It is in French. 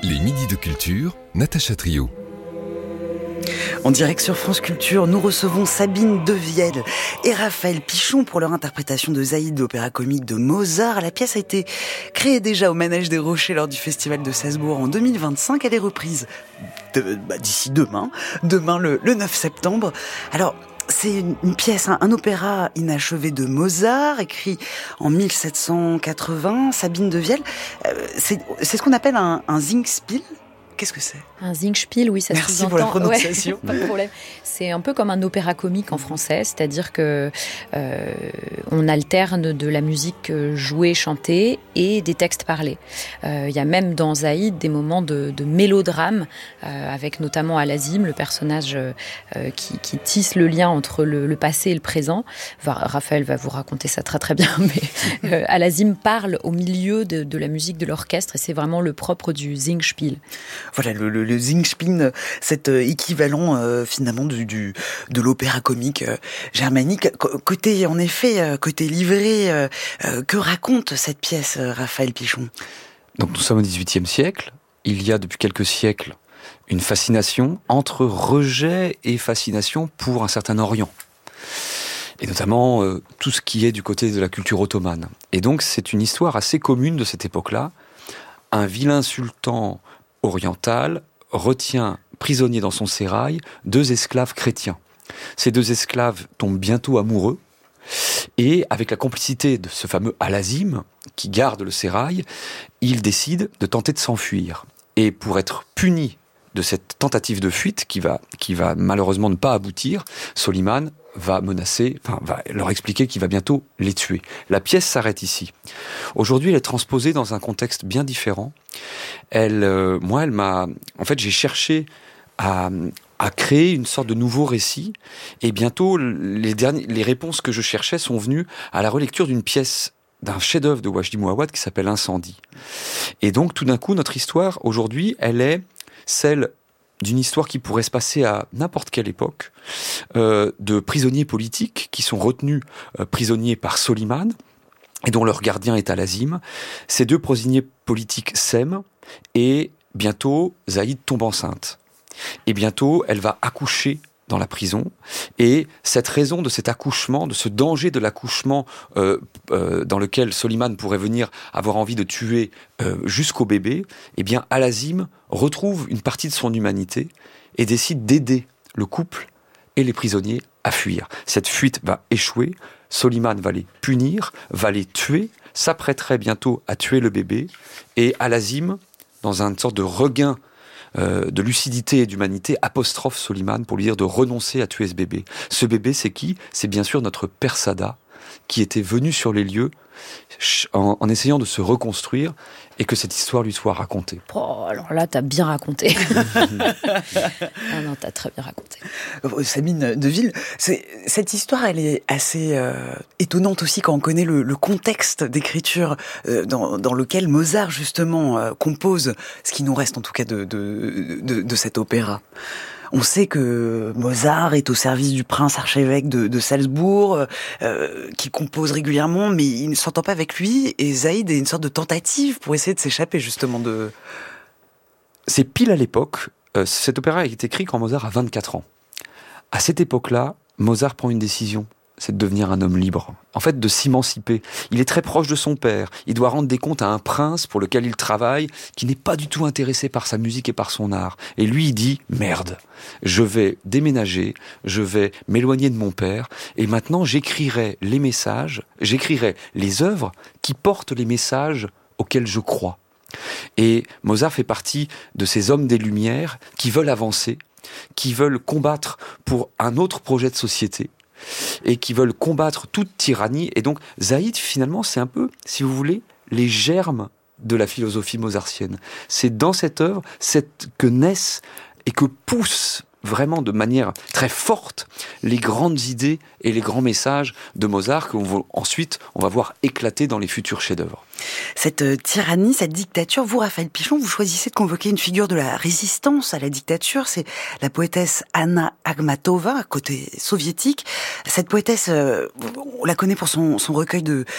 Les midis de culture, Natacha Trio. En direct sur France Culture, nous recevons Sabine Devielle et Raphaël Pichon pour leur interprétation de Zaïd, l'opéra comique de Mozart. La pièce a été créée déjà au Manège des Rochers lors du Festival de Salzbourg en 2025. Elle est reprise d'ici demain le 9 septembre. Alors, c'est une pièce, un opéra inachevé de Mozart, écrit en 1780. Sabine Devielle, c'est ce qu'on appelle un Singspiel. Qu'est-ce que c'est ? Un Singspiel, oui, ça se sous-entend. Merci pour la prononciation. Ouais, pas de problème. C'est un peu comme un opéra comique en français, c'est-à-dire que on alterne de la musique jouée, chantée et des textes parlés. Il y a même dans Zaïd des moments de mélodrame, avec notamment Alazim, le personnage qui tisse le lien entre le passé et le présent. Raphaël va vous raconter ça très très bien, mais Alazim parle au milieu de la musique de l'orchestre et c'est vraiment le propre du Singspiel. Voilà, le Singspiel, cet équivalent finalement de l'opéra comique germanique. Côté livret, que raconte cette pièce, Raphaël Pichon ? Donc nous sommes au XVIIIe siècle. Il y a depuis quelques siècles une fascination entre rejet et fascination pour un certain Orient. Et notamment tout ce qui est du côté de la culture ottomane. Et donc c'est une histoire assez commune de cette époque-là. Un vilain sultan oriental retient prisonniers dans son sérail 2 esclaves chrétiens. Ces 2 esclaves tombent bientôt amoureux et avec la complicité de ce fameux Alazim qui garde le sérail, ils décident de tenter de s'enfuir. Et pour être punis de cette tentative de fuite qui va malheureusement ne pas aboutir, Soliman va leur expliquer qu'il va bientôt les tuer. La pièce s'arrête ici. Aujourd'hui, elle est transposée dans un contexte bien différent. J'ai cherché à créer une sorte de nouveau récit, et bientôt, les réponses que je cherchais sont venues à la relecture d'une pièce, d'un chef-d'œuvre de Wajdi Mouawad qui s'appelle Incendie. Et donc, tout d'un coup, notre histoire, aujourd'hui, elle est celle d'une histoire qui pourrait se passer à n'importe quelle époque, de prisonniers politiques qui sont retenus prisonniers par Soliman et dont leur gardien est Alazim. Ces 2 prisonniers politiques s'aiment et bientôt Zaïd tombe enceinte. Et bientôt elle va accoucher dans la prison, et cette raison de cet accouchement, de ce danger de l'accouchement dans lequel Soliman pourrait venir avoir envie de tuer jusqu'au bébé, eh bien Alazim retrouve une partie de son humanité et décide d'aider le couple et les prisonniers à fuir. Cette fuite va échouer, Soliman va les punir, va les tuer, s'apprêterait bientôt à tuer le bébé, et Alazim, dans une sorte de regain de lucidité et d'humanité, apostrophe Soliman pour lui dire de renoncer à tuer ce bébé. Ce bébé, c'est qui ? C'est bien sûr notre père Sada, qui était venu sur les lieux en essayant de se reconstruire et que cette histoire lui soit racontée. Oh, alors là, t'as bien raconté. Non, t'as très bien raconté. Sabine Deville, cette histoire, elle est assez étonnante aussi quand on connaît le contexte d'écriture dans lequel Mozart, justement, compose ce qui nous reste, en tout cas, de cet opéra. On sait que Mozart est au service du prince archevêque de Salzbourg, qui compose régulièrement, mais il ne s'entend pas avec lui, et Zaïd est une sorte de tentative pour essayer de s'échapper justement de... C'est pile à l'époque, cet opéra a été écrit quand Mozart a 24 ans. À cette époque-là, Mozart prend une décision, c'est de devenir un homme libre. En fait, de s'émanciper. Il est très proche de son père. Il doit rendre des comptes à un prince pour lequel il travaille, qui n'est pas du tout intéressé par sa musique et par son art. Et lui, il dit, merde, je vais déménager, je vais m'éloigner de mon père, et maintenant j'écrirai les messages, j'écrirai les œuvres qui portent les messages auxquels je crois. Et Mozart fait partie de ces hommes des Lumières qui veulent avancer, qui veulent combattre pour un autre projet de société, et qui veulent combattre toute tyrannie. Et donc Zaïd, finalement, c'est un peu, si vous voulez, les germes de la philosophie mozartienne. C'est dans cette œuvre que naissent et que poussent vraiment de manière très forte les grandes idées et les grands messages de Mozart qu'ensuite on va voir éclater dans les futurs chefs-d'œuvre. Cette tyrannie, cette dictature, vous, Raphaël Pichon, vous choisissez de convoquer une figure de la résistance à la dictature, c'est la poétesse Anna Akhmatova, côté soviétique. Cette poétesse, on la connaît pour son recueil de